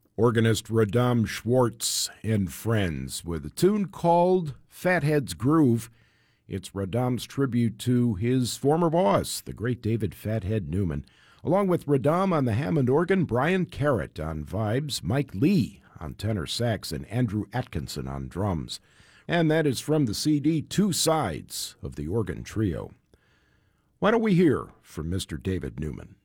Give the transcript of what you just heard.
Organist Radam Schwartz and Friends with a tune called Fathead's Groove. It's Radam's tribute to his former boss, the great David Fathead Newman. Along with Radam on the Hammond organ, Brian Carrott on vibes, Mike Lee on tenor sax, and Andrew Atkinson on drums. And that is from the CD Two Sides of the Organ Trio. Why don't we hear from Mr. David Newman?